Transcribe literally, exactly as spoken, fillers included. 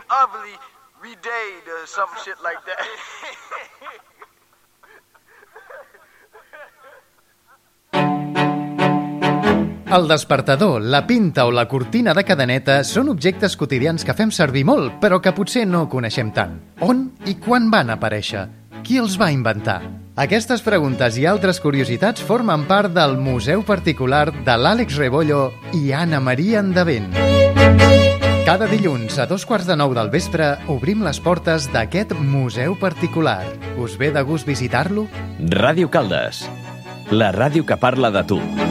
obviously redade or some shit like that. El despertador, la pinta o la cortina de cadeneta són objectes quotidians que fem servir molt, però que potser no coneixem tant. On i quan van aparèixer? Qui els va inventar? Aquestes preguntes i altres curiositats formen part del Museu Particular de l'Àlex Rebollo i Anna Maria Endavent. Cada dilluns a dos quarts de nou del vespre obrim les portes d'aquest Museu Particular. Us ve de gust visitar-lo? Ràdio Caldes, la ràdio que parla de tu.